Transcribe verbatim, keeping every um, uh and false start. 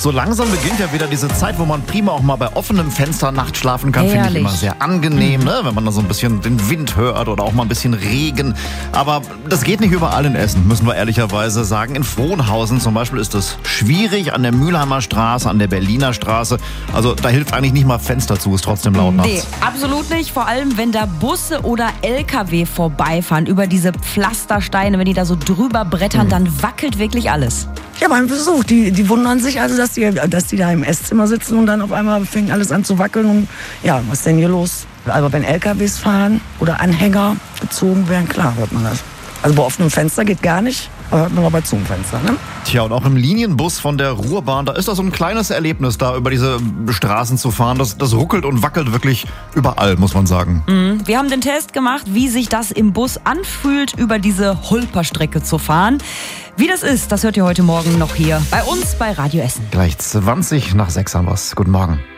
So langsam beginnt ja wieder diese Zeit, wo man prima auch mal bei offenem Fenster nachts schlafen kann. Finde ich immer sehr angenehm, ne? Wenn man da so ein bisschen den Wind hört oder auch mal ein bisschen Regen. Aber das geht nicht überall in Essen, müssen wir ehrlicherweise sagen. In Frohnhausen zum Beispiel ist es schwierig, an der Mülheimer Straße, an der Berliner Straße. Also da hilft eigentlich nicht mal Fenster zu, ist trotzdem laut nachts. Nee, absolut nicht. Vor allem, wenn da Busse oder L K W vorbeifahren über diese Pflastersteine, wenn die da so drüber brettern, mhm. dann wackelt wirklich alles. Ja, beim Besuch, die, die wundern sich also, dass die, dass die da im Esszimmer sitzen und dann auf einmal fängt alles an zu wackeln und ja, was ist denn hier los? Also wenn L K Ws fahren oder Anhänger gezogen werden, klar hört man das. Also bei offenem Fenster geht gar nicht, aber hört man auch bei Zugfenster, ne? Tja, und auch im Linienbus von der Ruhrbahn, da ist das so ein kleines Erlebnis, da über diese Straßen zu fahren. Das, das ruckelt und wackelt wirklich überall, muss man sagen. Mhm. Wir haben den Test gemacht, wie sich das im Bus anfühlt, über diese Holperstrecke zu fahren. Wie das ist, das hört ihr heute Morgen noch hier bei uns bei Radio Essen. Gleich zwanzig nach sechs haben wir's. Guten Morgen.